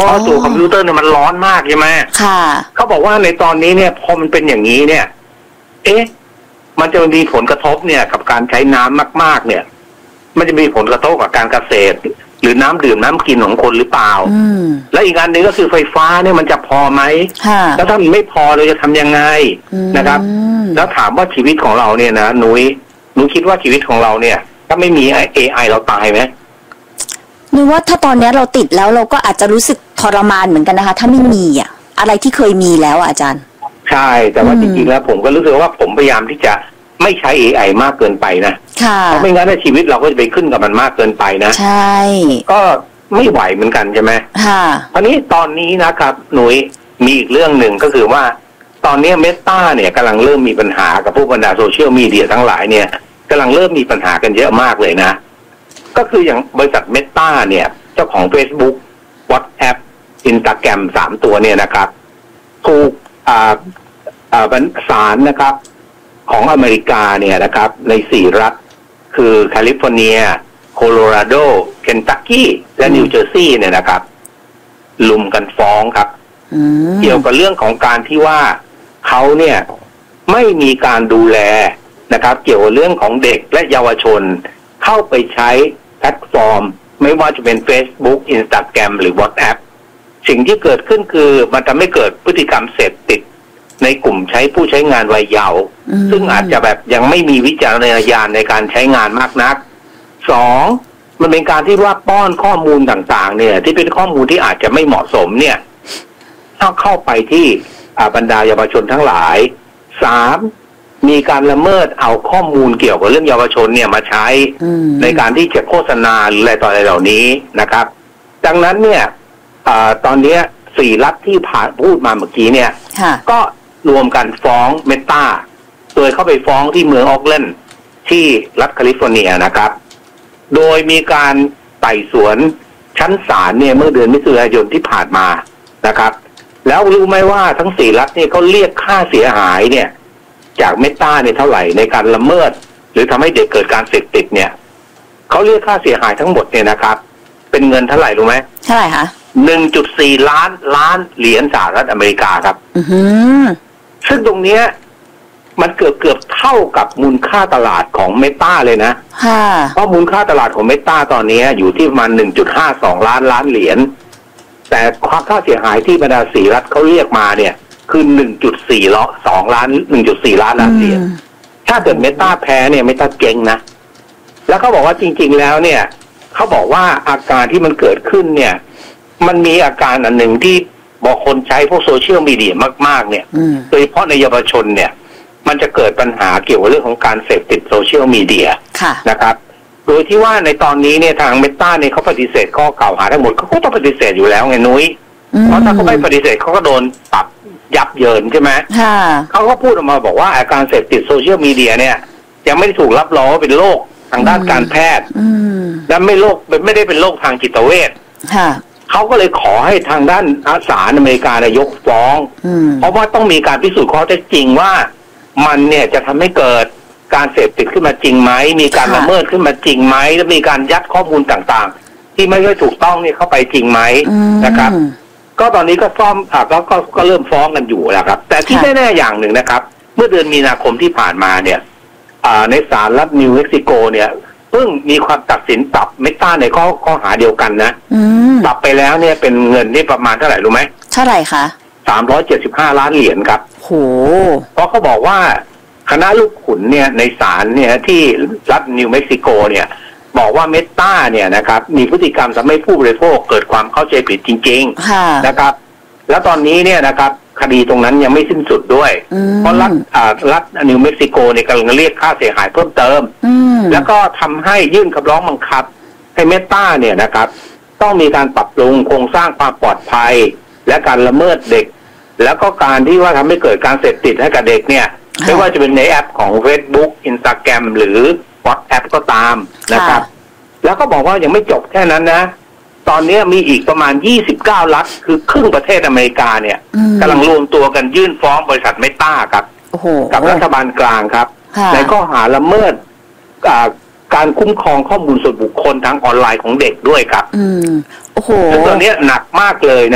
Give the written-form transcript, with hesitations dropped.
ะว่าตัวคอมพิวเตอร์เนี่ยมันร้อนมากใช่ไหมค่ะเขาบอกว่าในตอนนี้เนี่ยพอมันเป็นอย่างนี้เนี่ยมันจะมีผลกระทบเนี่ยกับการใช้น้ำมากๆเนี่ยมันจะมีผลกระทบกับการเกษตรหรือน้ำดื่มน้ำกินของคนหรือเปล่าและอีกอันหนึ่งก็คือไฟฟ้าเนี่ยมันจะพอไหมแล้วถ้ามันไม่พอเราจะทำยังไงนะครับแล้วถามว่าชีวิตของเราเนี่ยนะหนูคิดว่าชีวิตของเราเนี่ยถ้าไม่มี AI เราตายไหมหนูว่าถ้าตอนนี้เราติดแล้วเราก็อาจจะรู้สึกทรมานเหมือนกันนะคะถ้าไม่มีอะไรที่เคยมีแล้วอาจารย์ใช่แต่ว่าจริงๆแล้วผมก็รู้สึกว่าผมพยายามที่จะไม่ใช้ AI มากเกินไปนะเพราะไม่งั้นชีวิตเราก็จะไปขึ้นกับมันมากเกินไปนะใช่ก็ไม่ไหวเหมือนกันใช่ไหมค่ะตอนนี้นะครับหนุ่ยมีอีกเรื่องหนึ่งก็คือว่าตอนนี้เมตาเนี่ยกำลังเริ่มมีปัญหากับพวกบรรดาโซเชียลมีเดียทั้งหลายเนี่ยกำลังเริ่มมีปัญหากันเยอะมากเลยนะก็คืออย่างบริษัทเมตาเนี่ยเจ้าของ Facebook WhatsApp Instagram 3 ตัวเนี่ยนะครับถูกศาลนะครับของอเมริกาเนี่ยนะครับใน4 รัฐคือแคลิฟอร์เนียโคโลราโดเคนตักกี้และนิวเจอร์ซีย์เนี่ยนะครับลุมกันฟ้องครับเกี่ยวกับเรื่องของการที่ว่าเขาเนี่ยไม่มีการดูแลนะครับเกี่ยวกับเรื่องของเด็กและเยาวชนเข้าไปใช้แพลตฟอร์มไม่ว่าจะเป็น Facebook Instagram หรือ WhatsApp สิ่งที่เกิดขึ้นคือมันทำให้เกิดพฤติกรรมเสพติดในกลุ่มผู้ใช้งานวัยเยาว์ซึ่งอาจจะแบบยังไม่มีวิจารณญาณในการใช้งานมากนัก2มันเป็นการที่ว่าป้อนข้อมูลต่างๆเนี่ยที่เป็นข้อมูลที่อาจจะไม่เหมาะสมเนี่ยเข้าไปที่บรรดาเยาวชนทั้งหลาย3มีการละเมิดเอาข้อมูลเกี่ยวกับเรื่องเยาวชนเนี่ยมาใช้ในการที่จะโฆษณาหรืออะไรต่ออะไรเหล่านี้นะครับดังนั้นเนี่ยตอนนี้4 รัฐที่พูดมาเมื่อกี้เนี่ยก็รวมกันฟ้องเมตาโดยเข้าไปฟ้องที่เมืองออกแลนด์ที่รัฐแคลิฟอร์เนียนะครับโดยมีการไต่สวนชั้นศาลเนี่ยเมื่อเดือนมิถุนายนที่ผ่านมานะครับแล้วรู้ไหมว่าทั้ง4 รัฐเนี่ยเขาเรียกค่าเสียหายเนี่ยจากเมตาเนี่ยเท่าไหร่ในการละเมิดหรือทำให้เด็กเกิดการเสพติดเนี่ยเขาเรียกค่าเสียหายทั้งหมดเนี่ยนะครับเป็นเงินเท่าไหร่รู้ไหมเท่าไหร่คะ 1.4 ล้านเหรียญสหรัฐอเมริกาครับซึ่งตรงเนี้ยมันเกือบเท่ากับมูลค่าตลาดของเมตาเลยนะเพราะมูลค่าตลาดของเมตาตอนนี้อยู่ที่ประมาณ 1.52 ล้านเหรียญแต่ค่าเสียหายที่บรรดา4 รัฐเขาเรียกมาเนี่ยคือ 1.4 ล้านเหรียญถ้าเกิดเมตาแพ้เนี่ยเมตาเจ๊งนะแล้วเขาบอกว่าจริงๆแล้วเนี่ยเขาบอกว่าอาการที่มันเกิดขึ้นเนี่ยมันมีอาการอันหนึ่งที่บอกคนใช้พวกโซเชียลมีเดียมากๆเนี่ยโดยเฉพาะในเยาวชนเนี่ยมันจะเกิดปัญหาเกี่ยวกับเรื่องของการเสพติดโซเชียลมีเดียนะครับโดยที่ว่าในตอนนี้เนี่ยทางเมตาเนี่ยเขาปฏิเสธข้อกล่าวหาทั้งหมดเขาก็ต้องปฏิเสธอยู่แล้วไงนุ้ยเพราะถ้าเขาไม่ปฏิเสธเขาก็โดนปรับยับเยินใช่ไหมเขาก็พูดออกมาบอกว่าอาการเสพติดโซเชียลมีเดียเนี่ยยังไม่ได้ถูกรับรองว่าเป็นโรคทางด้านการแพทย์และไม่ได้เป็นโรคทางจิตเวชเขาก็เลยขอให้ทางด้านศาลอเมริกายกฟ้องเพราะว่าต้องมีการพิสูจน์ข้อเท็จจริงว่ามันเนี่ยจะทำให้เกิดการเสพติดขึ้นมาจริงไหมมีการละเมิดขึ้นมาจริงไหมและมีการยัดข้อมูลต่างๆที่ไม่ได้ถูกต้องนี่เข้าไปจริงไหมนะครับก็ตอนนี้ก็ก็เริ่มฟ้องกันอยู่แล้วครับแต่ที่แน่ๆอย่างหนึ่งนะครับเมื่อเดือนมีนาคมที่ผ่านมาเนี่ยในศาลรัฐนิวเม็กซิโกเนี่ยเพิ่งมีความตัดสินปรับเมตาในข้อหาเดียวกันนะปรับไปแล้วเนี่ยเป็นเงินนี่ประมาณเท่าไหร่รู้ไหมเท่าไหร่คะ 375 ล้านเหรียญครับโหเพราะเขาบอกว่าคณะลูกขุนเนี่ยในศาลเนี่ยที่รัฐนิวเม็กซิโกเนี่ยบอกว่าเมตาเนี่ยนะครับมีพฤติกรรมทำให้ผู้บริโภคเกิดความเข้าใจผิดจริงๆนะครับแล้วตอนนี้เนี่ยนะครับคดีตรงนั้นยังไม่สิ้นสุดด้วยเพราะรัฐนิวเม็กซิโกเนี่ยกำลังเรียกค่าเสียหายเพิ่มเติมแล้วก็ทำให้ยื่นคำร้องบังคับให้เมตาเนี่ยนะครับต้องมีการปรับปรุงโครงสร้างความปลอดภัยและการละเมิดเด็กแล้วก็การที่ว่าทำให้เกิดการเสพติดให้กับเด็กเนี่ยไม่ว่าจะเป็นในแอปของ Facebook Instagram หรือ WhatsApp ก็ตามนะครับแล้วก็บอกว่ายังไม่จบแค่นั้นนะตอนนี้มีอีกประมาณ29 รัฐคือครึ่งประเทศอเมริกาเนี่ยกำลังรวมตัวกันยื่นฟ้องบริษัทเมตาครับกับรัฐบาลกลางครับในข้อหาละเมิดการคุ้มครองข้อมูลส่วนบุคคลทางออนไลน์ของเด็กด้วยครับโอ้โหตอนนี้หนักมากเลยนะ